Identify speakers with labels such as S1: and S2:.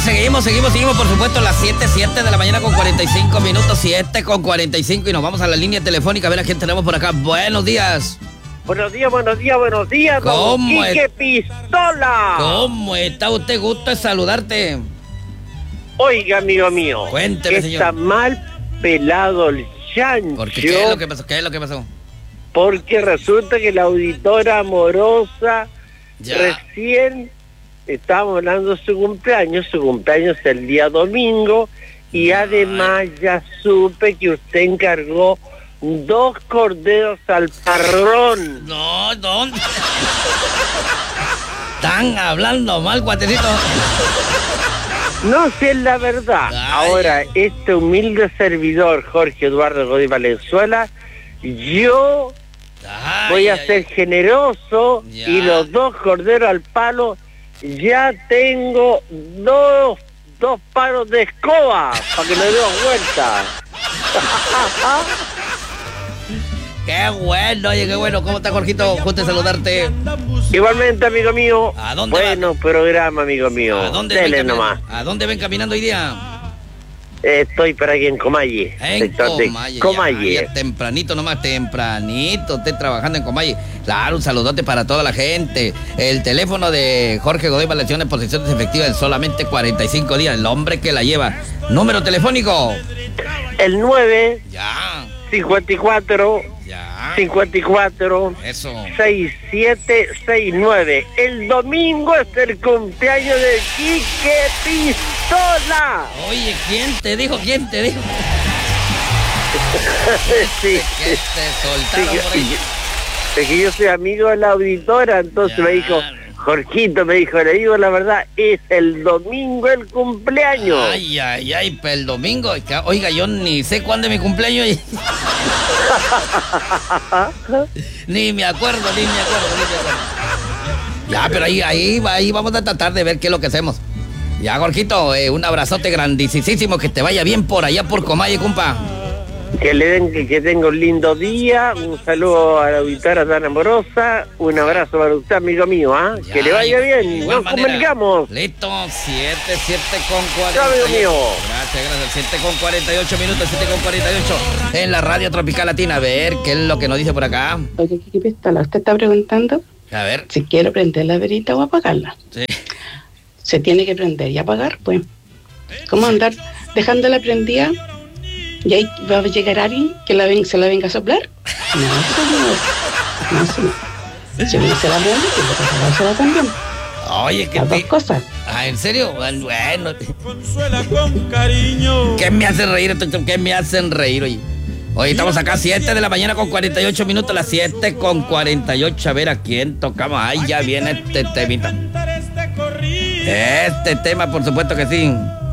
S1: seguimos, por supuesto, las 7 de la mañana con 45 minutos, 7 con 45, y nos vamos a la línea telefónica a ver a quién tenemos por acá. Buenos días.
S2: Buenos días,
S1: ¿Cómo
S2: don Quique Pistola.
S1: ¿Cómo está usted? Gusto de saludarte.
S2: Oiga, amigo mío.
S1: Cuénteme, señor.
S2: Está mal pelado el chancho.
S1: ¿Por qué? ¿Qué es lo que pasó?
S2: Porque resulta que la auditora amorosa recién estábamos hablando de su cumpleaños es el día domingo, y además ya supe que usted encargó 2 corderos al parrón.
S1: No. Están hablando mal, cuatecito.
S2: No sé, es la verdad.
S1: Ay.
S2: Ahora, este humilde servidor, Jorge Eduardo Godoy Valenzuela, yo voy a ser generoso,
S1: Ya.
S2: y los 2 corderos al palo, ya tengo 2 palos de escoba para que me dé vuelta.
S1: Qué bueno, oye, qué bueno. ¿Cómo está, Jorgito? Gusto de saludarte.
S2: Igualmente, amigo mío.
S1: ¿A dónde
S2: bueno programa, amigo mío.
S1: ¿A dónde
S2: Dele
S1: ven
S2: nomás.
S1: ¿A dónde ven caminando hoy día?
S2: Estoy por aquí en Comalle.
S1: En
S2: sector de
S1: Comalle.
S2: Comalle.
S1: Ya, tempranito nomás, usted trabajando en Comalle. Claro, un saludote para toda la gente. El teléfono de Jorge Godoy Valenzuela en posiciones efectivas en solamente 45 días. El hombre que la lleva. Número telefónico.
S2: El 9
S1: Ya.
S2: 54
S1: Ya.
S2: 54
S1: Eso.
S2: 6769. El domingo es el cumpleaños de Quique Pistola.
S1: Oye, ¿quién te dijo?
S2: Sí.
S1: Que te soltaron por ahí.
S2: Es que yo soy amigo de la auditora, entonces
S1: Ya.
S2: me dijo, Jorgito, le digo la verdad, es el domingo el cumpleaños.
S1: Ay, pero el domingo, oiga, yo ni sé cuándo es mi cumpleaños. Ni me acuerdo. Ya, pero ahí vamos a tratar de ver qué es lo que hacemos. Ya, Jorgito, un abrazote grandísimo, que te vaya bien por allá por Comalle, compa.
S2: Que tenga un lindo día, un saludo a la auditora tan amorosa, un abrazo para usted, amigo mío, ¿ah?
S1: Ya,
S2: Que le vaya bien,
S1: igual
S2: nos
S1: manera.
S2: comunicamos.
S1: Listo, 7 con 48.
S2: Chao, amigo mío.
S1: Gracias, 7 con 48 minutos, 7 con 48 en la radio Tropical Latina. A ver, ¿qué es lo que nos dice por acá?
S3: Oye, Quique Pistola, usted está preguntando
S1: A ver,
S3: si quiero prender la verita o apagarla.
S1: sí.
S3: Se tiene que prender y apagar, pues. ¿Cómo andar dejándola prendida? ¿Y ahí va a llegar alguien que se la venga a soplar? No, señor. Si uno se la prende, tiene que apagársela también.
S1: Oye,
S3: Las dos cosas.
S1: Ah, ¿en serio? Bueno.
S4: Consuela con cariño.
S1: ¿Qué me hacen reír? ¿Qué me hacen reír, oye? Hoy estamos acá 7 de la mañana con 48 minutos, las 7 con 48. A ver a quién tocamos. Ay, ya viene este temita. Este tema, por supuesto que sí.